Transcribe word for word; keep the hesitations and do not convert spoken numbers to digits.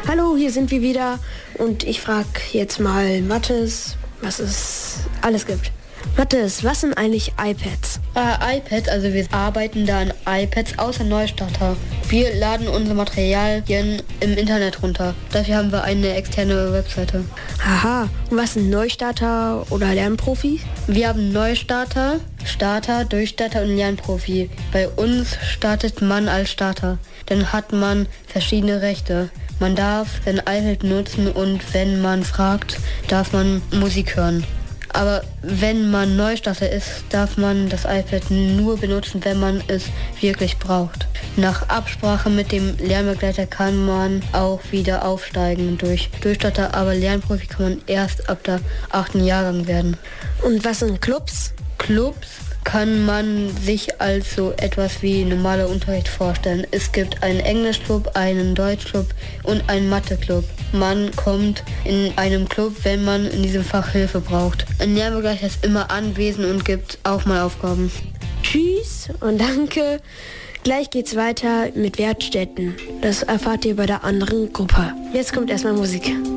Hallo, hier sind wir wieder und ich frage jetzt mal Mathis, was es alles gibt. Mathis, was sind eigentlich iPads? Äh, iPads, also wir arbeiten da an iPads außer Neustarter. Wir laden unsere Materialien im Internet runter. Dafür haben wir eine externe Webseite. Aha, und was sind Neustarter oder Lernprofi? Wir haben Neustarter, Starter, Durchstarter und Lernprofi. Bei uns startet man als Starter. Dann hat man verschiedene Rechte. Man darf sein iPad nutzen und wenn man fragt, darf man Musik hören. Aber wenn man Neustarter ist, darf man das iPad nur benutzen, wenn man es wirklich braucht. Nach Absprache mit dem Lernbegleiter kann man auch wieder aufsteigen durch Durchstarter, aber Lernprofi kann man erst ab der achten Jahrgang werden. Und was sind Clubs? Clubs kann man sich als so etwas wie normaler Unterricht vorstellen. Es gibt einen Englischclub, einen Deutschclub und einen Matheclub. Man kommt in einem Club, wenn man in diesem Fach Hilfe braucht. Ein Lernbegleiter ist immer anwesend und gibt auch mal Aufgaben. Tschüss und danke. Gleich geht's weiter mit Wertstätten. Das erfahrt ihr bei der anderen Gruppe. Jetzt kommt erstmal Musik.